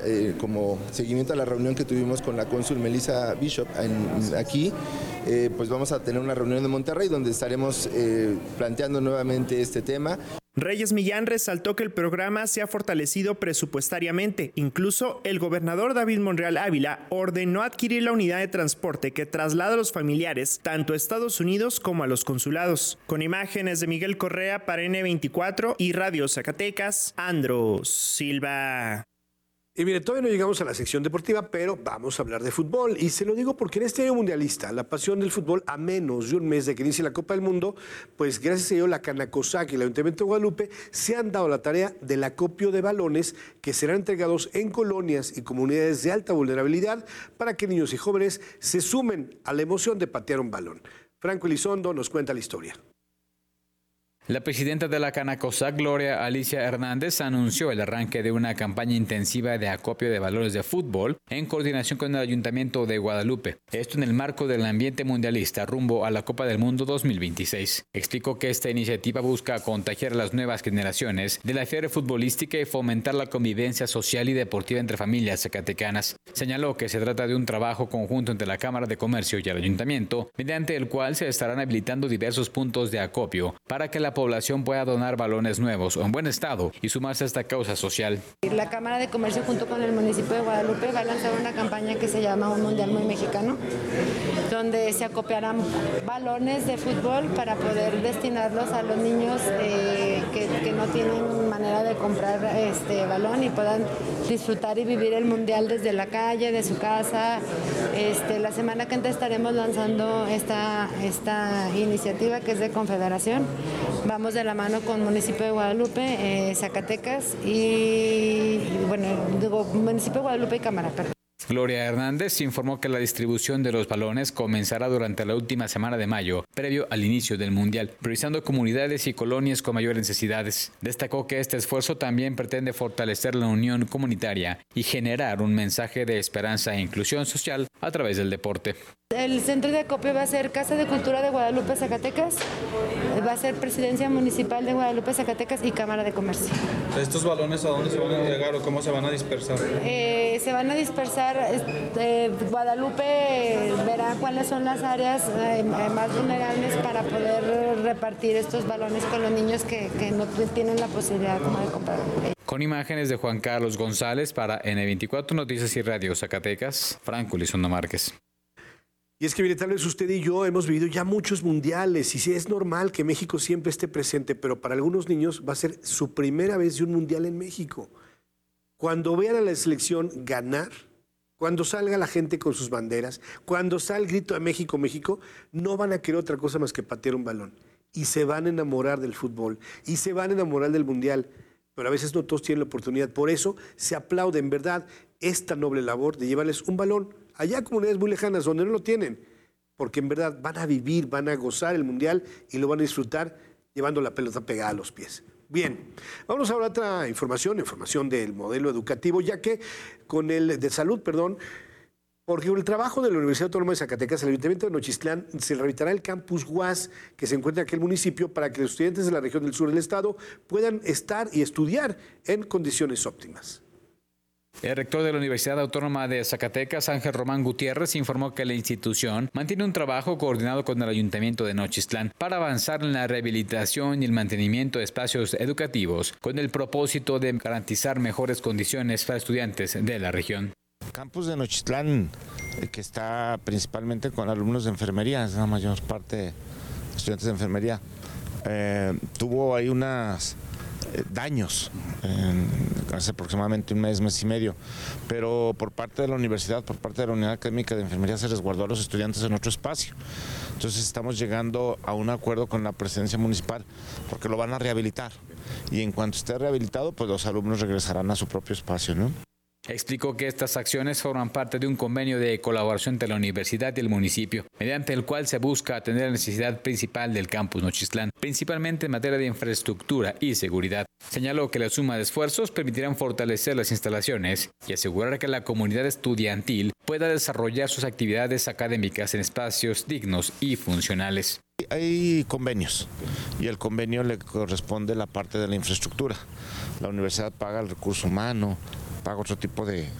Como seguimiento a la reunión que tuvimos con la cónsul Melissa Bishop aquí, pues vamos a tener una reunión en Monterrey donde estaremos planteando nuevamente este tema. Reyes Millán resaltó que el programa se ha fortalecido presupuestariamente. Incluso el gobernador David Monreal Ávila ordenó adquirir la unidad de transporte que traslada a los familiares tanto a Estados Unidos como a los consulados. Con imágenes de Miguel Correa para N24 y Radio Zacatecas, Andros Silva. Y mire, todavía no llegamos a la sección deportiva, pero vamos a hablar de fútbol. Y se lo digo porque en este año mundialista, la pasión del fútbol, a menos de un mes de que inicie la Copa del Mundo, pues gracias a ello la Canacosac y el Ayuntamiento de Guadalupe se han dado la tarea del acopio de balones que serán entregados en colonias y comunidades de alta vulnerabilidad para que niños y jóvenes se sumen a la emoción de patear un balón. Franco Elizondo nos cuenta la historia. La presidenta de la Canacosac, Gloria Alicia Hernández, anunció el arranque de una campaña intensiva de acopio de balones de fútbol en coordinación con el Ayuntamiento de Guadalupe. Esto en el marco del ambiente mundialista rumbo a la Copa del Mundo 2026. Explicó que esta iniciativa busca contagiar a las nuevas generaciones de la fiebre futbolística y fomentar la convivencia social y deportiva entre familias zacatecanas. Señaló que se trata de un trabajo conjunto entre la Cámara de Comercio y el Ayuntamiento, mediante el cual se estarán habilitando diversos puntos de acopio para que la población pueda donar balones nuevos o en buen estado y sumarse a esta causa social. La Cámara de Comercio junto con el municipio de Guadalupe va a lanzar una campaña que se llama Un Mundial Muy Mexicano, donde se acopiarán balones de fútbol para poder destinarlos a los niños que no tienen manera de comprar balón y puedan disfrutar y vivir el mundial desde la calle, de su casa. La semana que entra estaremos lanzando esta iniciativa que es de Confederación. Vamos de la mano con municipio de Guadalupe, Zacatecas municipio de Guadalupe y Cámara. Gloria Hernández informó que la distribución de los balones comenzará durante la última semana de mayo, previo al inicio del Mundial, priorizando comunidades y colonias con mayores necesidades. Destacó que este esfuerzo también pretende fortalecer la unión comunitaria y generar un mensaje de esperanza e inclusión social a través del deporte. El centro de acopio va a ser Casa de Cultura de Guadalupe, Zacatecas, va a ser Presidencia Municipal de Guadalupe, Zacatecas y Cámara de Comercio. ¿Estos balones a dónde se van a entregar o cómo se van a dispersar? Se van a dispersar, Guadalupe verá cuáles son las áreas más vulnerables para poder repartir estos balones con los niños que no tienen la posibilidad como de comprar. Con imágenes de Juan Carlos González para N24 Noticias y Radio Zacatecas, Franco Elizondo Márquez. Y es que, mire, tal vez usted y yo hemos vivido ya muchos mundiales y sí es normal que México siempre esté presente, pero para algunos niños va a ser su primera vez de un mundial en México. Cuando vean a la selección ganar, cuando salga la gente con sus banderas, cuando salga el grito de México, México, no van a querer otra cosa más que patear un balón. Y se van a enamorar del fútbol, y se van a enamorar del mundial. Pero a veces no todos tienen la oportunidad. Por eso se aplaude en verdad esta noble labor de llevarles un balón allá a comunidades muy lejanas donde no lo tienen, porque en verdad van a vivir, van a gozar el mundial y lo van a disfrutar llevando la pelota pegada a los pies. Bien, vamos ahora a otra información del modelo educativo, ya que porque el trabajo de la Universidad Autónoma de Zacatecas, el Ayuntamiento de Nochistlán, se rehabilitará el campus UAS que se encuentra en aquel municipio para que los estudiantes de la región del sur del estado puedan estar y estudiar en condiciones óptimas. El rector de la Universidad Autónoma de Zacatecas, Ángel Román Gutiérrez, informó que la institución mantiene un trabajo coordinado con el Ayuntamiento de Nochistlán para avanzar en la rehabilitación y el mantenimiento de espacios educativos con el propósito de garantizar mejores condiciones para estudiantes de la región. El campus de Nochistlán, que está principalmente con alumnos de enfermería, es la mayor parte de estudiantes de enfermería, tuvo ahí unos daños hace aproximadamente un mes y medio, pero por parte de la universidad, por parte de la Unidad Académica de Enfermería, se resguardó a los estudiantes en otro espacio. Entonces estamos llegando a un acuerdo con la presidencia municipal porque lo van a rehabilitar y en cuanto esté rehabilitado, pues los alumnos regresarán a su propio espacio, ¿no? Explicó que estas acciones forman parte de un convenio de colaboración entre la universidad y el municipio, mediante el cual se busca atender la necesidad principal del campus Nochistlán, principalmente en materia de infraestructura y seguridad. Señaló que la suma de esfuerzos permitirán fortalecer las instalaciones y asegurar que la comunidad estudiantil pueda desarrollar sus actividades académicas en espacios dignos y funcionales. Hay convenios y el convenio le corresponde la parte de la infraestructura. La universidad paga el recurso humano, paga otro tipo de